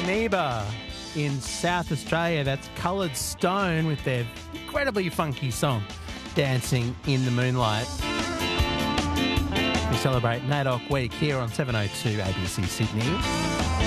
Kaniba in South Australia. That's Coloured Stone with their incredibly funky song, Dancing in the Moonlight. We celebrate NAIDOC Week here on 702 ABC Sydney.